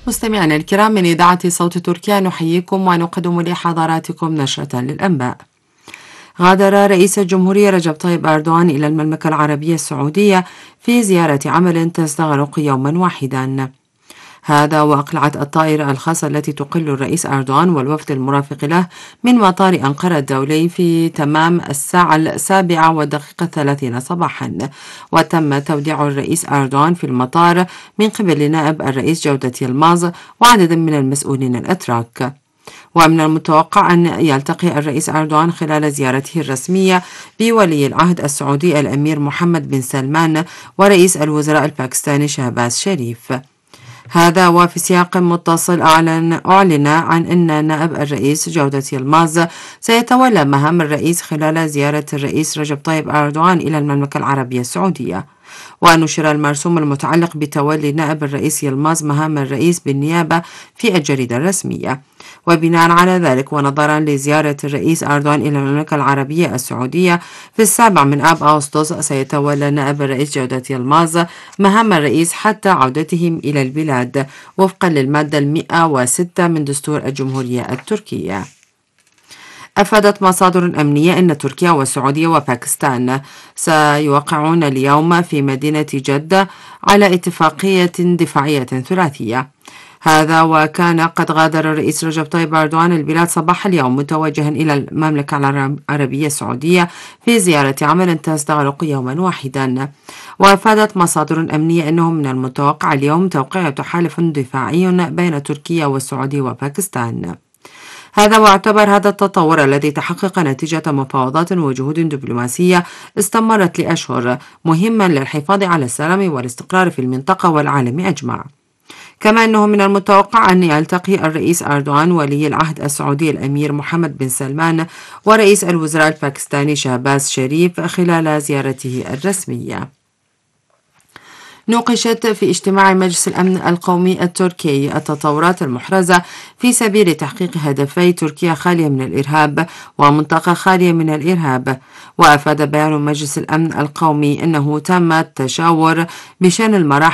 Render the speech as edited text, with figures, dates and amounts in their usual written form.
مستمعينا الكرام من إذاعة صوت تركيا نحييكم ونقدم لحضراتكم نشرة للأنباء. غادر رئيس الجمهورية رجب طيب أردوغان إلى المملكة العربية السعودية في زيارة عمل تستغرق يوما واحدا. هذا وأقلعت الطائرة الخاصة التي تقل الرئيس أردوغان والوفد المرافق له من مطار أنقرة الدولي في تمام 7:30 صباحا، وتم توديع الرئيس أردوغان في المطار من قبل نائب الرئيس جودة يلماز وعدد من المسؤولين الأتراك. ومن المتوقع أن يلتقي الرئيس أردوغان خلال زيارته الرسمية بولي العهد السعودي الأمير محمد بن سلمان ورئيس الوزراء الباكستاني شهباز شريف. هذا وفي سياق متصل أعلن عن أن نائب الرئيس جودة يلماز سيتولى مهام الرئيس خلال زيارة الرئيس رجب طيب أردوغان إلى المملكة العربية السعودية. ونشر المرسوم المتعلق بتولي نائب الرئيس يلماز مهام الرئيس بالنيابة في الجريدة الرسمية. وبناء على ذلك ونظرا لزيارة الرئيس أردوغان إلى المملكة العربية السعودية في 7 أغسطس، سيتولى نائب الرئيس جودة يلماز مهام الرئيس حتى عودتهم إلى البلاد وفقا للمادة 106 من دستور الجمهورية التركية. أفادت مصادر أمنية أن تركيا والسعودية وباكستان سيوقعون اليوم في مدينة جدة على اتفاقية دفاعية ثلاثية. هذا وكان قد غادر الرئيس رجب طيب أردوغان البلاد صباح اليوم متوجها إلى المملكة العربية السعودية في زيارة عمل تستغرق يوما واحدا. وأفادت مصادر أمنية أنه من المتوقع اليوم توقيع تحالف دفاعي بين تركيا والسعودية وباكستان. هذا واعتبر هذا التطور الذي تحقق نتيجة مفاوضات وجهود دبلوماسية استمرت لأشهر مهما للحفاظ على السلام والاستقرار في المنطقة والعالم أجمع. كما أنه من المتوقع أن يلتقي الرئيس أردوغان ولي العهد السعودي الأمير محمد بن سلمان ورئيس الوزراء الباكستاني شهباز شريف خلال زيارته الرسمية. نوقشت في اجتماع مجلس الأمن القومي التركي التطورات المحرزة في سبيل تحقيق هدفي تركيا خالية من الإرهاب ومنطقة خالية من الإرهاب. وأفاد بيان مجلس الأمن القومي أنه تم التشاور بشأن المراحل